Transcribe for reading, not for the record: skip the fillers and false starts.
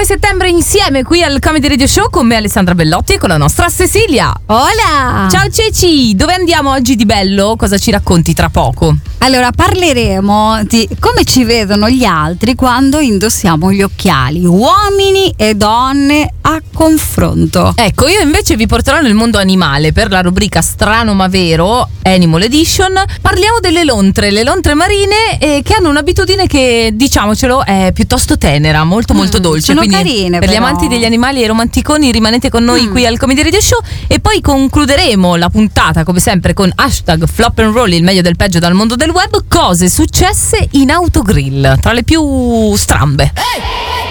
9 settembre insieme qui al Comedy Radio Show con me Alessandra Bellotti e con la nostra Cecilia. Hola! Ciao Ceci, dove andiamo oggi di bello? Cosa ci racconti tra poco? Allora parleremo di come ci vedono gli altri quando indossiamo gli occhiali, uomini e donne a confronto. Ecco, io invece vi porterò nel mondo animale per la rubrica Strano ma vero, Animal Edition. Parliamo delle lontre, le lontre marine che hanno un'abitudine che, diciamocelo, è piuttosto tenera, molto dolce. Sono quindi carine, per gli però. amanti degli animali e romanticoni rimanete con noi qui al Comedy Radio Show e poi concluderemo la puntata come sempre con hashtag Flop and Roll, il meglio del peggio dal mondo del web, cose successe in autogrill, tra le più strambe.